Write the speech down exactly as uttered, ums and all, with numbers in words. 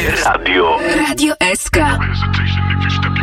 Radio. Radio S K. No hesitation if you step